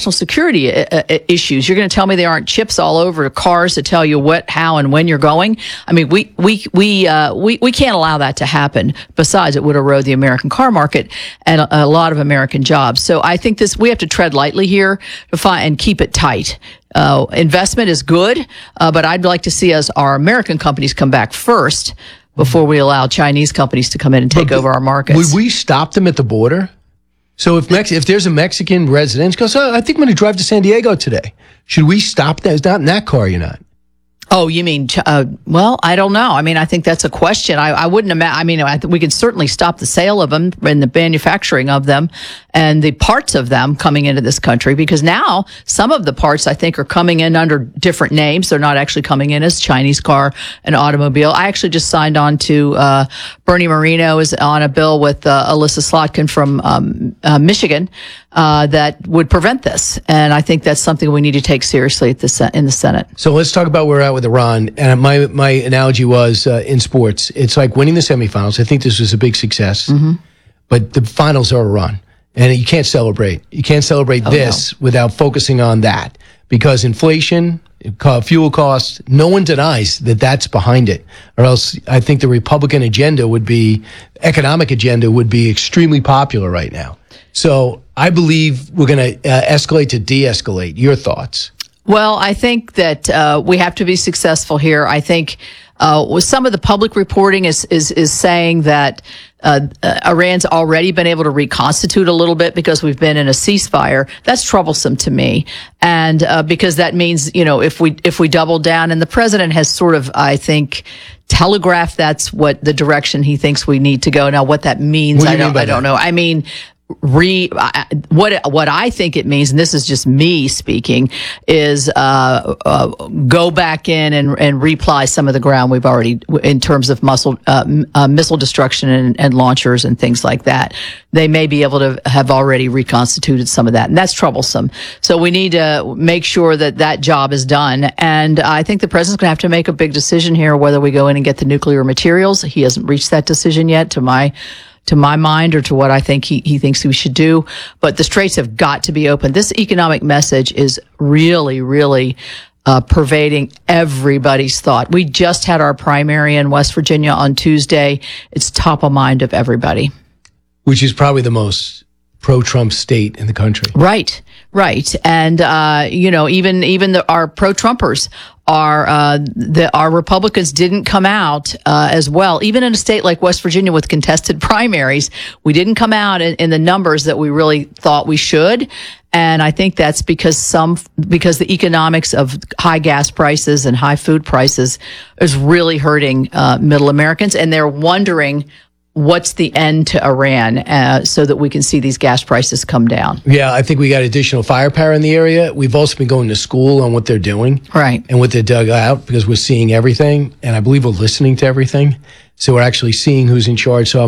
national security issues. You're going to tell me there aren't chips all over cars to tell you what, how, and when you're going? I mean, we can't allow that to happen. Besides, it would erode the American car market and a lot of American jobs. So I think we have to tread lightly here to find and keep it tight. Investment is good, but I'd like to see our American companies come back first before we allow Chinese companies to come in and take over our markets. Would we stop them at the border? So if there's a Mexican resident who goes, I think I'm going to drive to San Diego today. Should we stop that? It's not in that car, you're not. Oh, you mean, well, I don't know. I mean, I think that's a question. I wouldn't imagine. I mean, we could certainly stop the sale of them and the manufacturing of them and the parts of them coming into this country, because now some of the parts, I think, are coming in under different names. They're not actually coming in as Chinese car and automobile. I actually just signed on to Bernie Moreno is on a bill with Alyssa Slotkin from Michigan that would prevent this. And I think that's something we need to take seriously in the Senate. So let's talk about where we're at with Iran. And my analogy was in sports. It's like winning the semifinals. I think this was a big success. Mm-hmm. But the finals are Iran. And you can't celebrate. You can't celebrate this without focusing on that. Because inflation, fuel costs, no one denies that that's behind it. Or else I think the Republican economic agenda would be extremely popular right now. So I believe we're going to escalate to de-escalate. Your thoughts? Well, I think that we have to be successful here. I think some of the public reporting is saying that Iran's already been able to reconstitute a little bit because we've been in a ceasefire. That's troublesome to me, and because that means, if we double down, and the president has sort of, I think, telegraphed that's what the direction he thinks we need to go. Now, what that means, I don't know. I mean, what I think it means, and this is just me speaking, is go back in and reapply some of the ground we've already, in terms of missile destruction and launchers and things like that. They may be able to have already reconstituted some of that, and that's troublesome. So we need to make sure that job is done. And I think the president's going to have to make a big decision here, whether we go in and get the nuclear materials. He hasn't reached that decision yet, to my mind, or to what I think he thinks we should do. But the straits have got to be open. This economic message is really, really pervading everybody's thought. We just had our primary in West Virginia on Tuesday. It's top of mind of everybody. Which is probably the most pro-Trump state in the country. Right. And, even our pro-Trumpers our Republicans didn't come out as well. Even in a state like West Virginia with contested primaries, we didn't come out in the numbers that we really thought we should. And I think that's because the economics of high gas prices and high food prices is really hurting middle Americans, and they're wondering what's the end to Iran, so that we can see these gas prices come down. Yeah, I think we got additional firepower in the area. We've also been going to school on what they're doing. Right. And what they dug out, because we're seeing everything, and I believe we're listening to everything. So we're actually seeing who's in charge. So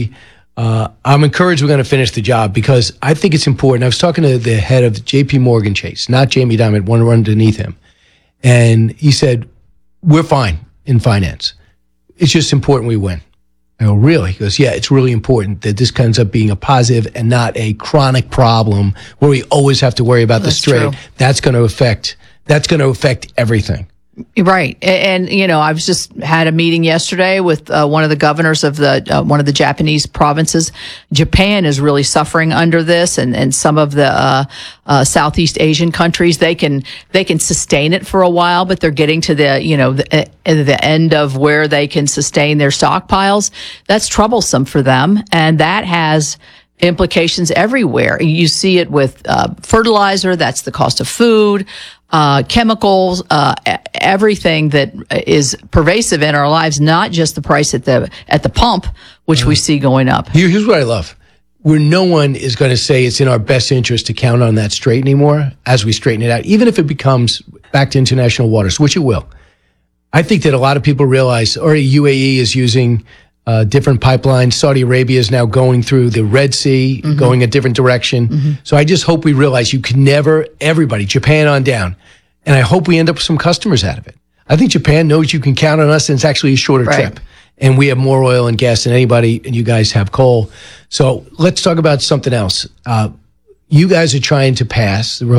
I'm encouraged we're going to finish the job, because I think it's important. I was talking to the head of JP Morgan Chase, not Jamie Dimon, one underneath him. And he said, we're fine in finance. It's just important we win. I go, really? He goes, yeah, it's really important that this ends up being a positive and not a chronic problem where we always have to worry about the strait. True. That's going to affect everything. Right. And, I've just had a meeting yesterday with one of the governors of one of the Japanese provinces. Japan is really suffering under this, and some of the Southeast Asian countries, they can sustain it for a while, but they're getting to the end of where they can sustain their stockpiles. That's troublesome for them, and that has implications everywhere. You see it with fertilizer. That's the cost of food. Chemicals, everything that is pervasive in our lives, not just the price at the pump, which we see going up. Here's what I love. Where no one is going to say it's in our best interest to count on that strait anymore as we straighten it out, even if it becomes back to international waters, which it will. I think that a lot of people realize already UAE is using different pipelines. Saudi Arabia is now going through the Red Sea, going a different direction. Mm-hmm. So I just hope we realize you can never, everybody, Japan on down. And I hope we end up with some customers out of it. I think Japan knows you can count on us, and it's actually a shorter trip. And we have more oil and gas than anybody, and you guys have coal. So let's talk about something else. You guys are trying to pass, the